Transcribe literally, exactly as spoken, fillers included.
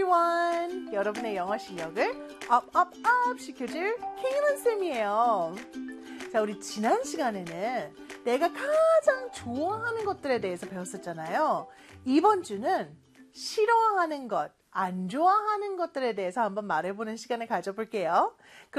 everyone! 여러분의 영어 실력을 up, up, up 시켜줄 케이런 쌤이에요. 자, 우리 지난 시간에는 내가 가장 좋아하는 것들에 대해서 배웠었잖아요. 이번 주는 싫어하는 것, 안 좋아하는 것들에 대해서 한번 말해보는 시간을 가져볼게요.